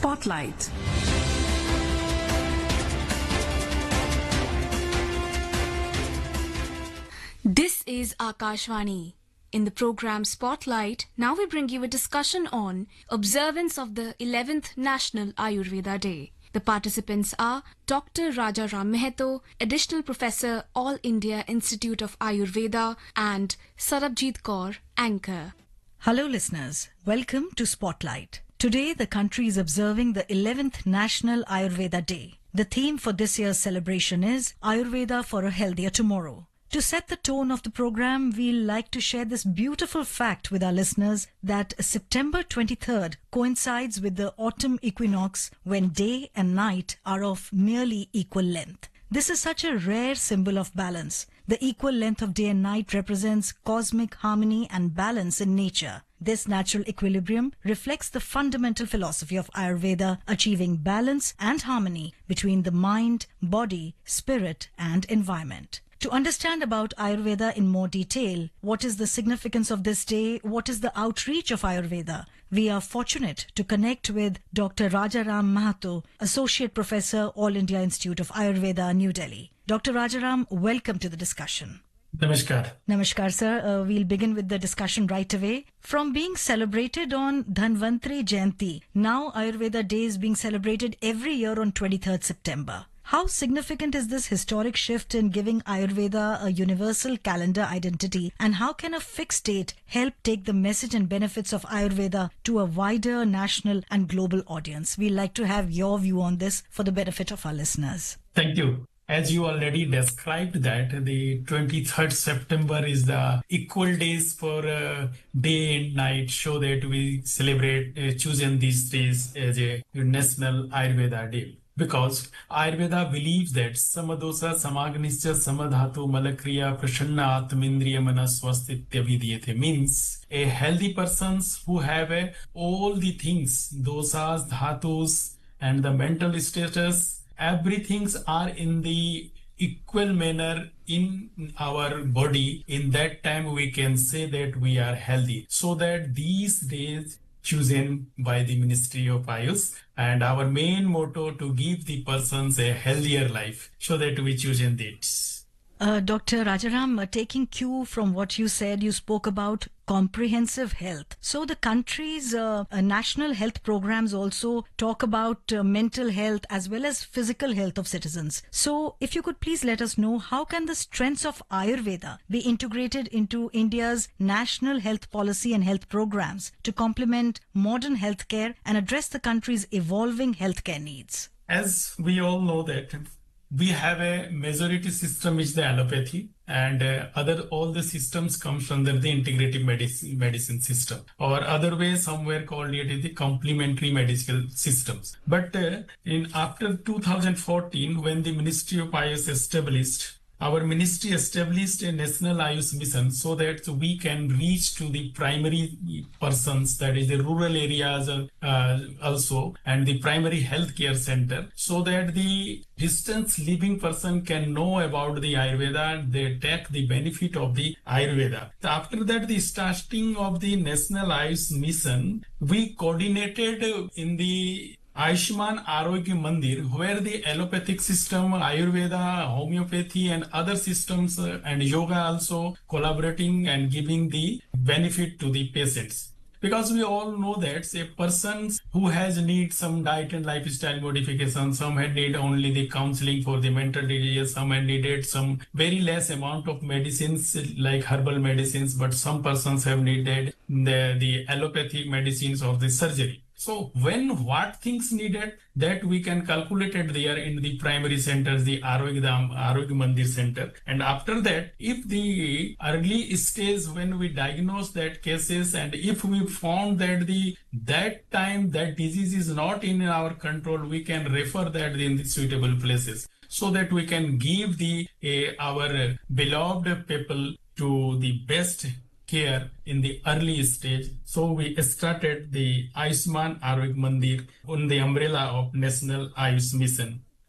Spotlight. This is Akashvani. In the program Spotlight, now we bring you a discussion on observance of the 11th National Ayurveda Day. The participants are Dr. Rajaram Meheto, Additional Professor, All India Institute of Ayurveda, and Sarabjit Kaur, Anchor. Hello listeners, welcome to Spotlight. Today the country is observing the 11th National Ayurveda Day. The theme for this year's celebration is Ayurveda for a Healthier Tomorrow. To set the tone of the program, we'll like to share this beautiful fact with our listeners that September 23rd coincides with the autumn equinox when day and night are of nearly equal length. This is such a rare symbol of balance. The equal length of day and night represents cosmic harmony and balance in nature. This natural equilibrium reflects the fundamental philosophy of Ayurveda, achieving balance and harmony between the mind, body, spirit, and environment. To understand about Ayurveda in more detail, what is the significance of this day, what is the outreach of Ayurveda, we are fortunate to connect with Dr. Rajaram Meheto, Associate Professor, All India Institute of Ayurveda, New Delhi. Dr. Rajaram, welcome to the discussion. Namaskar. Namaskar, sir. We'll begin with the discussion right away. From being celebrated on Dhanvantri Jayanti, now Ayurveda Day is being celebrated every year on 23rd September. How significant is this historic shift in giving Ayurveda a universal calendar identity, and how can a fixed date help take the message and benefits of Ayurveda to a wider national and global audience? We'd like to have your view on this for the benefit of our listeners. Thank you. As you already described that the 23rd September is the equal days for day and night, so that we celebrate choosing these days as a National Ayurveda Day. Because Ayurveda believes that Samadosa Samagnischa Samadhatu Malakriya Prashanna Atmindriya Manaswastitya Vidiyate means a healthy persons who have all the things, dosas, dhatus, and the mental status, everything are in the equal manner in our body. In that time we can say that we are healthy. So that these days chosen by the Ministry of Ayush, and our main motto to give the persons a healthier life, so that we chosen this. Dr. Rajaram, taking cue from what you said, you spoke about comprehensive health. So the country's national health programs also talk about mental health as well as physical health of citizens. So if you could please let us know, how can the strengths of Ayurveda be integrated into India's national health policy and health programs to complement modern healthcare and address the country's evolving healthcare needs? As we all know that we have a majority system which is the allopathy, and all the systems comes under the integrative medicine system, or other way somewhere called it is the complementary medical systems. But after 2014, when the Ministry of Ayush established, our ministry established a national Ayush mission so that we can reach to the primary persons, that is the rural areas also, and the primary healthcare center, so that the distance living person can know about the Ayurveda, they take the benefit of the Ayurveda. After that, the starting of the national Ayush mission, we coordinated in the Ayushman Arogya Mandir, where the allopathic system, Ayurveda, homeopathy, and other systems and yoga also collaborating and giving the benefit to the patients. Because we all know that a person who has need some diet and lifestyle modification, some had need only the counseling for the mental disease, some had needed some very less amount of medicines like herbal medicines, but some persons have needed the allopathic medicines or the surgery. So when what things needed, that we can calculate it there in the primary centers, the Arogya Mandir center. And after that, if the early stage when we diagnose that cases, and if we found that that time that disease is not in our control, we can refer that in the suitable places, so that we can give our beloved people to the best care in the early stage. So we started the Ayushman Arogya Mandir on the umbrella of National Ayush Mission.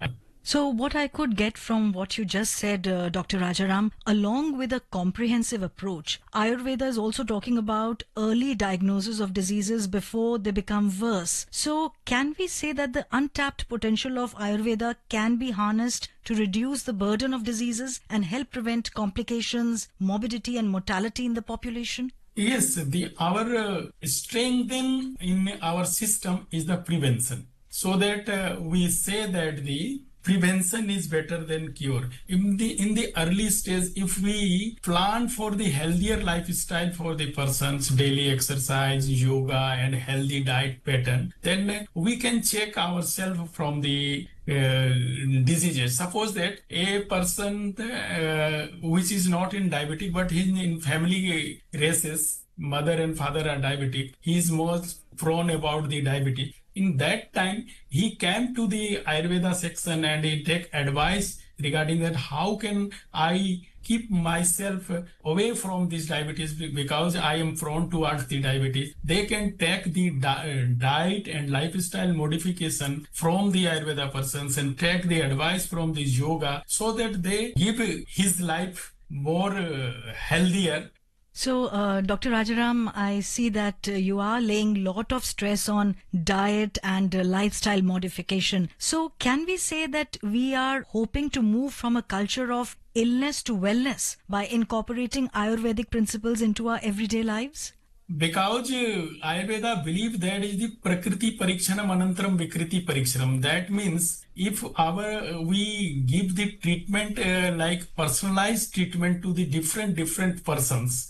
So, what I could get from what you just said, Dr. Rajaram, along with a comprehensive approach, Ayurveda is also talking about early diagnosis of diseases before they become worse. So, can we say that the untapped potential of Ayurveda can be harnessed to reduce the burden of diseases and help prevent complications, morbidity, and mortality in the population? Yes, our strength in our system is the prevention. So that we say that the prevention is better than cure. In the early stage, if we plan for the healthier lifestyle for the person's daily exercise, yoga, and healthy diet pattern, then we can check ourselves from the diseases. Suppose that a person which is not in diabetic but in family races, mother and father are diabetic, he is most prone about the diabetes. In that time, he came to the Ayurveda section and he take advice regarding that how can I keep myself away from this diabetes because I am prone towards the diabetes. They can take the diet and lifestyle modification from the Ayurveda persons and take the advice from the yoga so that they give his life more healthier. So, Dr. Rajaram, I see that you are laying lot of stress on diet and lifestyle modification. So, can we say that we are hoping to move from a culture of illness to wellness by incorporating Ayurvedic principles into our everyday lives? Because Ayurveda believe that is the Prakriti Parikshanam Anantaram Vikriti Parikshanam. That means if we give the treatment like personalized treatment to the different persons,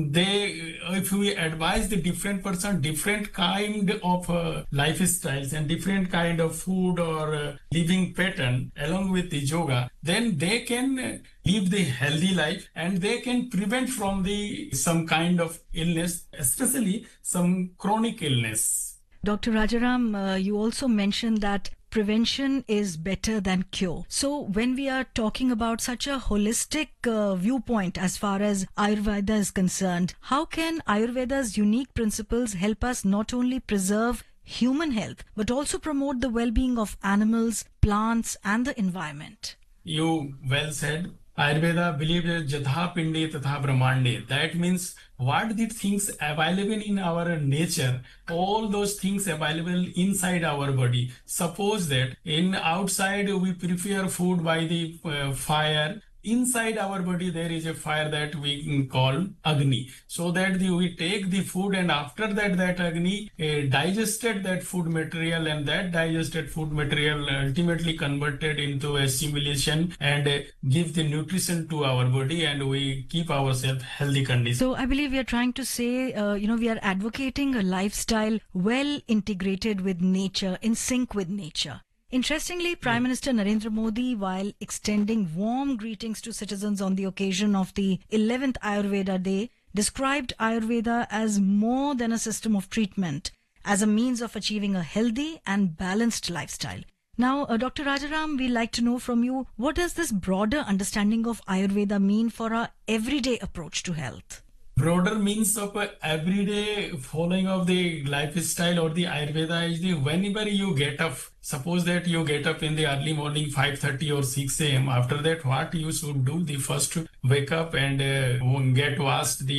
if we advise the different person different kind of lifestyles and different kind of food or living pattern along with the yoga, then they can live the healthy life and they can prevent from the some kind of illness, especially some chronic illness. Dr. Rajaram, you also mentioned that prevention is better than cure. So when we are talking about such a holistic viewpoint as far as Ayurveda is concerned, how can Ayurveda's unique principles help us not only preserve human health but also promote the well-being of animals, plants and the environment? You well said. Ayurveda believes Jatha Pinde Tatha Brahmande. That means what the things available in our nature, all those things available inside our body. Suppose that in outside we prepare food by the fire. Inside our body there is a fire that we call Agni. So that we take the food and after that Agni digested that food material and that digested food material ultimately converted into assimilation and give the nutrition to our body and we keep ourselves healthy condition. So I believe we are trying to say, we are advocating a lifestyle well integrated with nature, in sync with nature. Interestingly, Prime Minister Narendra Modi, while extending warm greetings to citizens on the occasion of the 11th Ayurveda Day, described Ayurveda as more than a system of treatment, as a means of achieving a healthy and balanced lifestyle. Now, Dr. Rajaram, we'd like to know from you, what does this broader understanding of Ayurveda mean for our everyday approach to health? Broader means of everyday following of the lifestyle or the Ayurveda is the whenever you get up, suppose that you get up in the early morning 5:30 or 6 a.m. After that, what you should do? The first wake up and get washed the